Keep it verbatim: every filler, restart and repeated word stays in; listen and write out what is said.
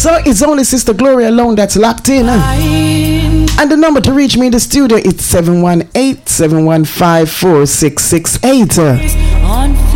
So it's only Sister Gloria alone that's locked in. And the number to reach me in the studio is seven one eight, seven one five, four six six eight.